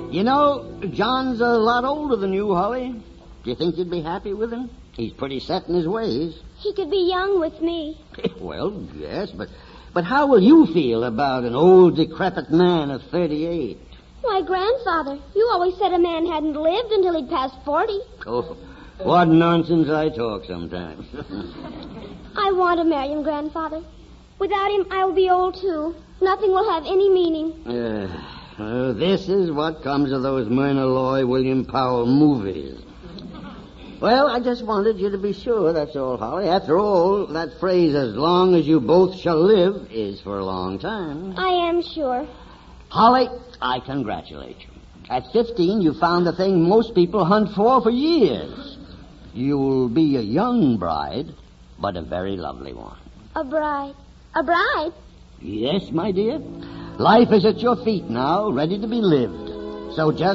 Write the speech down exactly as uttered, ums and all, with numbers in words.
You know, John's a lot older than you, Holly. Do you think you'd be happy with him? He's pretty set in his ways. He could be young with me. Well, yes, but but how will you feel about an old, decrepit man of thirty-eight? Why, Grandfather, you always said a man hadn't lived until he'd passed forty. Oh, what nonsense I talk sometimes. I want to marry him, Grandfather. Without him, I'll be old, too. Nothing will have any meaning. Uh, uh, this is what comes of those Myrna Loy, William Powell movies. Well, I just wanted you to be sure, that's all, Holly. After all, that phrase, as long as you both shall live, is for a long time. I am sure. Holly, I congratulate you. At fifteen, you found the thing most people hunt for for years. You'll be a young bride, but a very lovely one. A bride. A bride? Yes, my dear. Life is at your feet now, ready to be lived. So just